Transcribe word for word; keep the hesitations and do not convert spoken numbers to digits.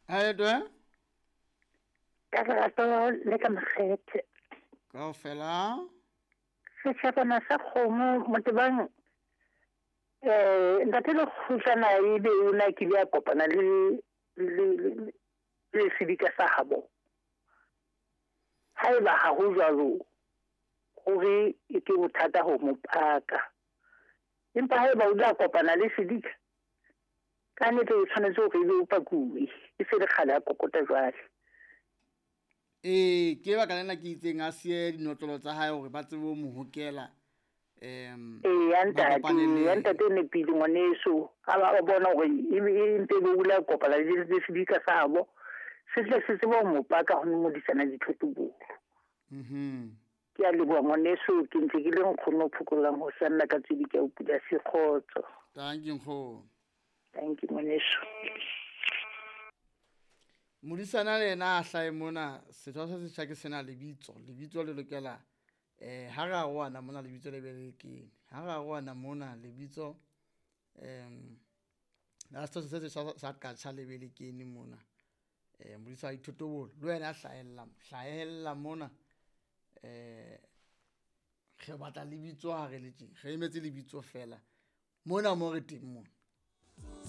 a etwe ka rato le ka makgethe kaofela setjhabana sa kgomo motebang eh ntate le khutlana e be una ke ya kopana le le le sedika sa habo haeba ha ho jwalo hore e ke bothata ho mopaka empa haeba o tla kopana le sedika ka nnete o tshwanetse ho re o pakuwe e se le kgale ya kokota jwale eh ke ba ka lena ke itseng a sie dinotlolo tsa hae hore ba tsebe mo hokela em eh anta di anta tene pidi ngwaneso aba bona hore e mpe bo bula kopana le sedika sa habo se se se ba mo paka ho mo disana dithotubo mhm ke a le bua ngwaneso ke ntse ke le nkgono phukolang ho sanna ka tsedi ka o pula se khotso thank you nkgo thank you ngwaneso modisana le ena a hlae mona setho se se tshake sena lebitso lebitso le lokela eh ha ga goana mona lebitso le belekeng ha ga goana mona lebitso em la setho se se sa ka tsha le belekeng mona eh modisa ithotobolo le wena hlaella hlaella mona eh ge batla lebitso ha re le tjeng ge emetse lebitso fela mona mo re teng mona